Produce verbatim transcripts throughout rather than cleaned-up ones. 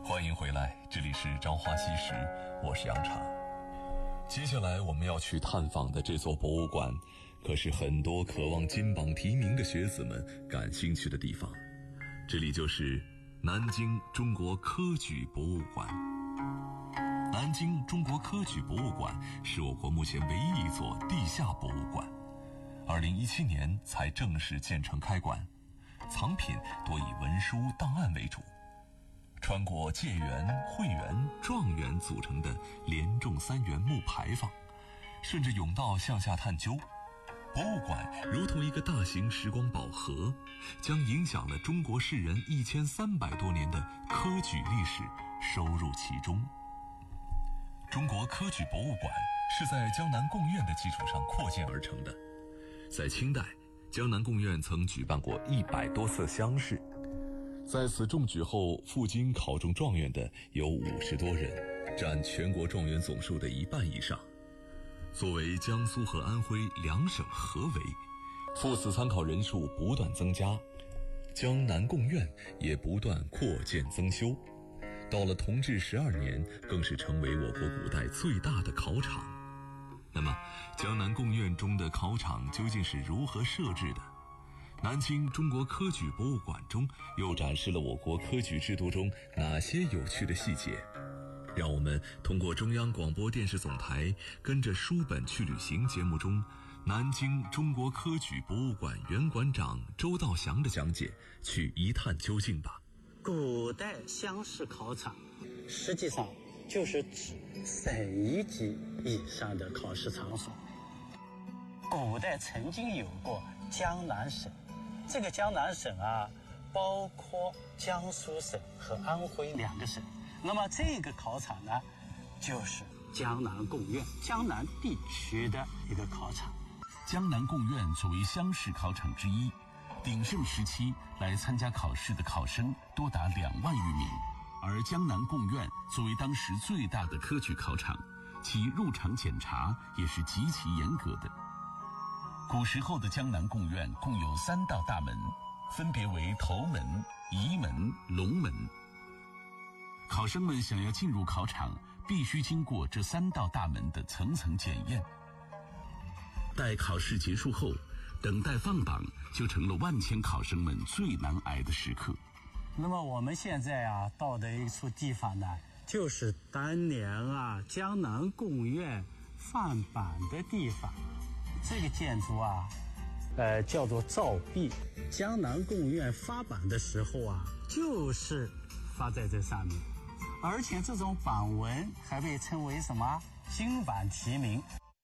欢迎回来，这里是朝花夕拾，我是杨茶。接下来我们要去探访的这座博物馆，可是很多渴望金榜题名的学子们感兴趣的地方。这里就是南京中国科举博物馆。南京中国科举博物馆是我国目前唯一一座地下博物馆，二零一七年才正式建成开馆，藏品多以文书档案为主。穿过解元、会元、状元组成的连众三元木牌坊，顺着甬道向下探究，博物馆如同一个大型时光宝盒，将影响了中国士人一千三百多年的科举历史收入其中。中国科举博物馆是在江南贡院的基础上扩建而成的。在清代，江南贡院曾举办过一百多次乡试，在此中举后赴京考中状元的有五十多人，占全国状元总数的一半以上。作为江苏和安徽两省合围，赴此参考人数不断增加，江南贡院也不断扩建增修。到了同治十二年，更是成为我国古代最大的考场。那么，江南贡院中的考场究竟是如何设置的？南京中国科举博物馆中又展示了我国科举制度中哪些有趣的细节？让我们通过中央广播电视总台跟着书本去旅行节目中南京中国科举博物馆原馆长周道祥的讲解去一探究竟吧。 古代乡试考场实际上就是指省一级以上的考试场所。古代曾经有过江南省，这个江南省啊，包括江苏省和安徽两个省。那么这个考场呢，就是江南贡院，江南地区的一个考场。 江南贡院作为乡试考场之一，鼎盛时期来参加考试的考生多达两万余名。而江南贡院作为当时最大的科举考场，其入场检查也是极其严格的。古时候的江南贡院共有三道大门，分别为头门、仪门、龙门。考生们想要进入考场，必须经过这三道大门的层层检验。待考试结束后，等待放榜就成了万千考生们最难挨的时刻。 那么我们现在啊到的一处地方呢，就是当年啊江南贡院放榜的地方。这个建筑啊，呃叫做照壁。江南贡院发榜的时候啊，就是发在这上面，而且这种榜文还被称为什么？金榜题名。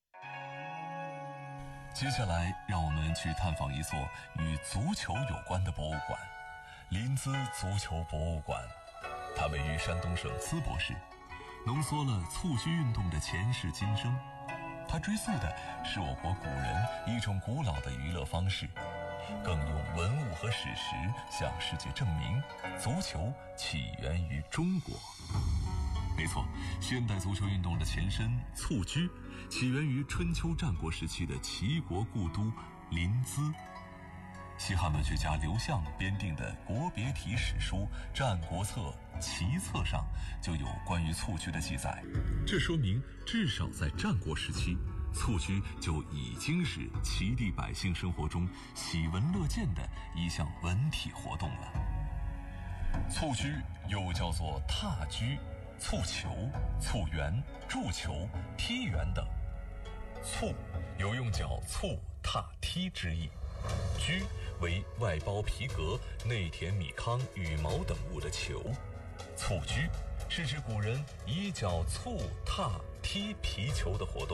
接下来让我们去探访一座与足球有关的博物馆——临淄足球博物馆。它位于山东省淄博市，浓缩了蹴鞠运动的前世今生。它追溯的是我国古人一种古老的娱乐方式，更用文物和史实向世界证明足球起源于中国。没错，现代足球运动的前身蹴鞠起源于春秋战国时期的齐国故都临淄。西汉文学家刘向编定的国别体史书《战国策·齐策》上就有关于蹴鞠的记载，这说明至少在战国时期，蹴鞠就已经是齐地百姓生活中喜闻乐见的一项文体活动了。蹴鞠又叫做踏鞠、蹴球、蹴圆、筑球、踢圆等。蹴有用脚蹴、踏、踢之意，鞠为外包皮革、内填米糠、羽毛等物的球。蹴鞠是指古人以脚蹴、踏、踢皮球的活动。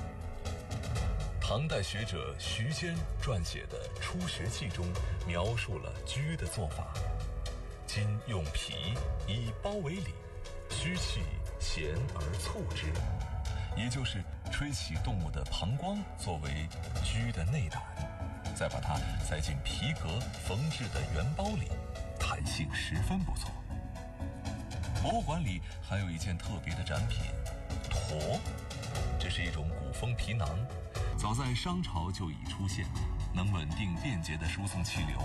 唐代学者徐坚撰写的《初学记》中描述了鞠的做法：今用皮以包为里，虚气弦而蹴之，也就是吹起动物的膀胱作为鞠的内胆，再把它塞进皮革缝制的圆包里，弹性十分不错。博物馆里还有一件特别的展品——驼，这是一种古风皮囊，早在商朝就已出现，能稳定便捷地输送气流。